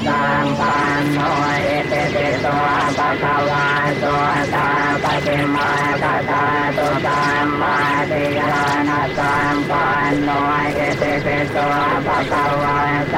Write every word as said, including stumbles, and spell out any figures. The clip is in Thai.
สัมปันโนเอเตเตโตภะคะวะโตตาปฏิมาตตาตุสัมมาทิฏฐิสัมปันโนเอเตเตโตภะคะวะ